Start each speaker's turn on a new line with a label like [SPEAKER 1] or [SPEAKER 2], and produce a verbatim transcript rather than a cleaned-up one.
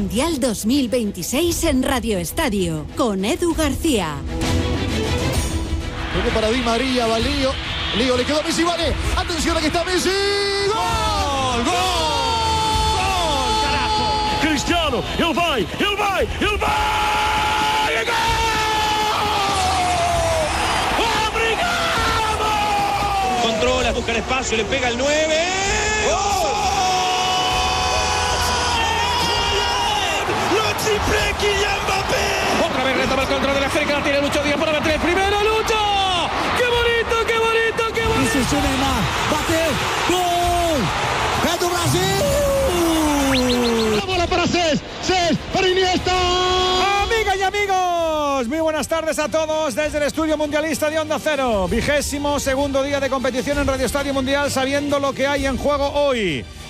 [SPEAKER 1] Mundial dos mil veintiséis en Radio Estadio, con Edu García.
[SPEAKER 2] Luego para Di María, va Lío. Lío le quedó a Messi, vale. Atención, aquí está Messi. ¡Gol! ¡Gol! ¡Gol!
[SPEAKER 3] ¡Carajo! Cristiano, ele vai, ele vai, ele vai! ¡Gol! ¡Obrigado!
[SPEAKER 4] Controla, busca el espacio, le pega el nueve. ¡Gol! ¡Lo triple Kylian Mbappé!
[SPEAKER 3] Otra vez retoma el control de la serie que la tiene Lucho Díaz para meter el primero. ¡Lucho! ¡Qué bonito, qué bonito, qué bonito!
[SPEAKER 5] Isso, Neymar, bateu, gol! É do Brasil!
[SPEAKER 2] La bola para Cés, Cés para Iniesta.
[SPEAKER 6] Amigas y amigos, muy buenas tardes a todos desde el estudio mundialista de Onda Cero. Vigésimo segundo día de competición en Radio Estadio Mundial, sabiendo lo que hay en juego hoy.